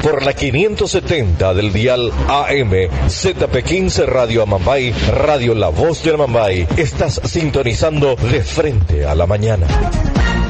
por la 570 del dial AM ZP15 Radio Amambay, Radio La Voz de Amambay. Estás sintonizando De Frente a la Mañana.